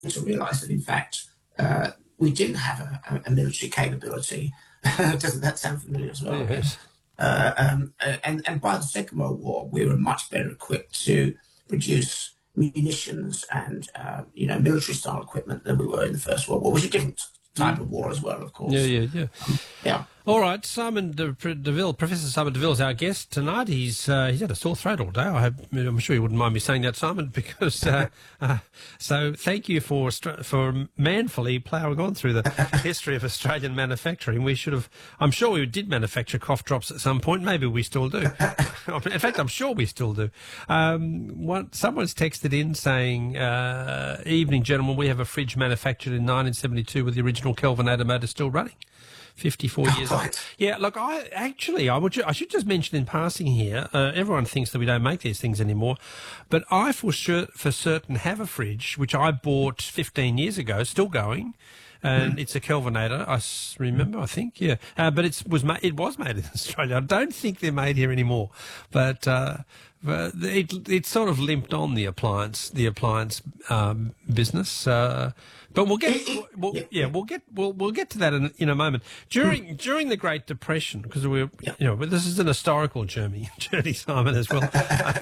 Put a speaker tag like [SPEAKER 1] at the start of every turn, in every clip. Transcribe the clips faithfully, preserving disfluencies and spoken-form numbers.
[SPEAKER 1] to realise that, in fact, uh, we didn't have a, a, a military capability. Doesn't that sound familiar as well?
[SPEAKER 2] Yes.
[SPEAKER 1] Uh, um, and, and by the Second World War, we were much better equipped to produce munitions and, uh, you know, military-style equipment than we were in the First World War, which was a different type of war as well, of course.
[SPEAKER 2] Yeah, yeah, yeah.
[SPEAKER 1] Um, yeah.
[SPEAKER 2] All right, Simon De, Deville, Professor Simon Deville is our guest tonight. He's uh, he's had a sore throat all day. I hope, I'm sure you wouldn't mind me saying that, Simon, because uh, uh, so thank you for for manfully ploughing on through the history of Australian manufacturing. We should have. I'm sure we did manufacture cough drops at some point. Maybe we still do. In fact, I'm sure we still do. Um, one, someone's texted in saying, uh, "Evening, gentlemen. We have a fridge manufactured in nineteen seventy-two with the original Kelvinator motor still running." fifty-four years old. Yeah, look, I actually, I would, I should just mention in passing here, uh, everyone thinks that we don't make these things anymore, but I for sure, for certain have a fridge, which I bought fifteen years ago, still going, and mm. it's a Kelvinator, I remember, I think, yeah, uh, but it's, was ma- it was made in Australia. I don't think they're made here anymore, but, uh, but it, it sort of limped on the appliance, the appliance um, business. Uh, but we'll get, we'll, yeah, we'll get, we'll we'll get to that in, in a moment. During during the Great Depression, because we, you know, this is an historical journey, journey, Simon, as well.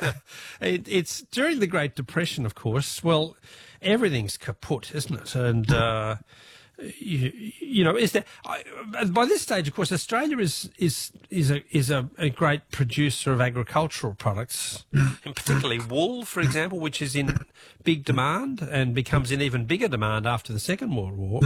[SPEAKER 2] it, it's during the Great Depression, of course. Well, everything's kaput, isn't it? And uh, You, you know, is there? I, by this stage, of course, Australia is is is a is a, a great producer of agricultural products, and particularly wool, for example, which is in big demand and becomes in even bigger demand after the Second World War.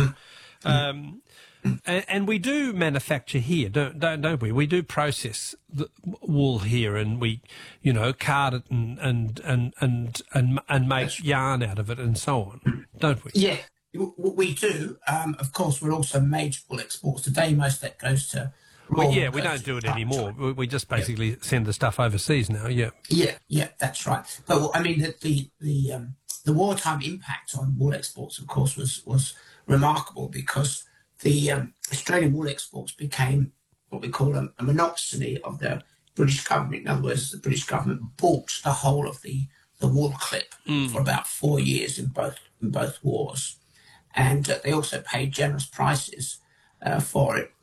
[SPEAKER 2] Um, and, and we do manufacture here, don't, don't don't we? We do process the wool here, and we, you know, card it and and and and and, and make yarn out of it, and so on, don't we?
[SPEAKER 1] Yeah. We do. Um, of course, we're also major wool exports. Today, most of that goes to...
[SPEAKER 2] Well, yeah, we don't do it anymore. We just basically yeah. send the stuff overseas now, yeah.
[SPEAKER 1] Yeah, yeah, that's right. But, I mean, the the the, um, the wartime impact on wool exports, of course, was, was remarkable because the um, Australian wool exports became what we call a, a monopsony of the British government. In other words, the British government bought the whole of the, the wool clip mm. for about four years in both in both wars. And uh, they also paid generous prices uh, for it.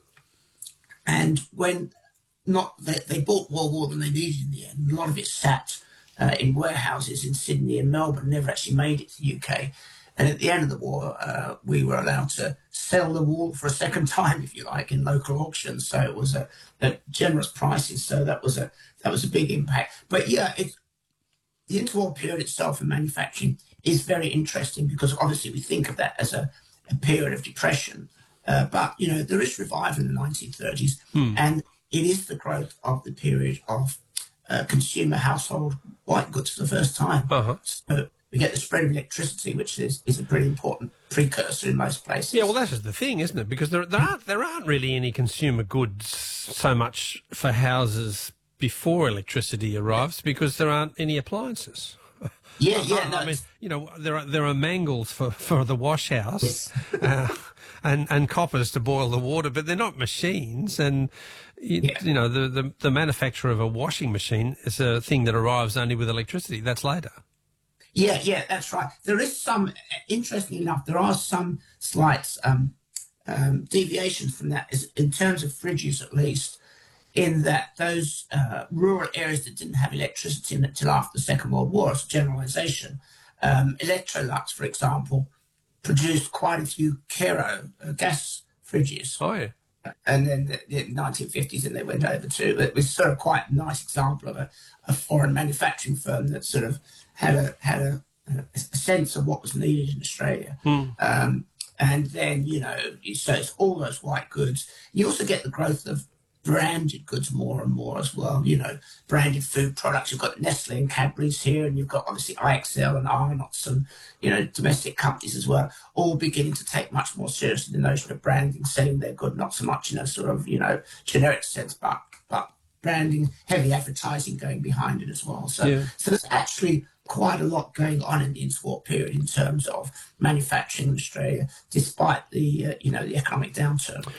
[SPEAKER 1] And when not they, they bought more wool than they needed in the end, a lot of it sat uh, in warehouses in Sydney and Melbourne, never actually made it to the U K. And at the end of the war, uh, we were allowed to sell the wool for a second time, if you like, in local auctions. So it was a, a generous prices. So that was a that was a big impact. But yeah, it, the interwar period itself in manufacturing is very interesting because obviously we think of that as a, a period of depression. Uh, but, you know, there is revival in the nineteen thirties hmm. and it is the growth of the period of uh, consumer household white goods for the first time.
[SPEAKER 2] Uh-huh.
[SPEAKER 1] So we get the spread of electricity, which is, is a pretty important precursor in most places.
[SPEAKER 2] Yeah, well, that is the thing, isn't it? Because there, there, aren't, there aren't really any consumer goods so much for houses before electricity arrives because there aren't any appliances.
[SPEAKER 1] Yeah, yeah. No,
[SPEAKER 2] I mean, you know, there are there are mangles for, for the wash house, yes. uh, and and coppers to boil the water, but they're not machines. And you, yeah. you know, the, the the manufacture of a washing machine is a thing that arrives only with electricity. That's later.
[SPEAKER 1] Yeah, yeah, that's right. There is some, interestingly enough, there are some slight um, um, deviations from that, in terms of fridges at least. In that those uh, rural areas that didn't have electricity until after the Second World War, as a generalisation, um, Electrolux, for example, produced quite a few Kero uh, gas fridges.
[SPEAKER 2] Oh, yeah.
[SPEAKER 1] And then the, the nineteen fifties, and they went over to, it was sort of quite a nice example of a, a foreign manufacturing firm that sort of had a had a, a sense of what was needed in Australia.
[SPEAKER 2] Hmm.
[SPEAKER 1] Um, and then, you know, so it's all those white goods. You also get the growth of branded goods more and more as well, you know, branded food products. You've got Nestle and Cadbury's here, and you've got obviously I X L and Arnott's and, you know, domestic companies as well, all beginning to take much more seriously the notion of branding, selling their good, not so much in a sort of, you know, generic sense, but but branding, heavy advertising going behind it as well. So,
[SPEAKER 2] yeah.
[SPEAKER 1] so there's actually quite a lot going on in the interwar period in terms of manufacturing in Australia, despite the, uh, you know, the economic downturn.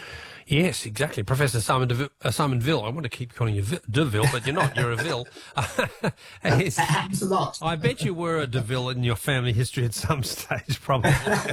[SPEAKER 2] Yes, exactly. Professor Simon DeVille, uh, Simon Ville. I want to keep calling you Vi- DeVille, but you're not. You're a Ville.
[SPEAKER 1] That happens a lot.
[SPEAKER 2] I bet you were a DeVille in your family history at some stage, probably.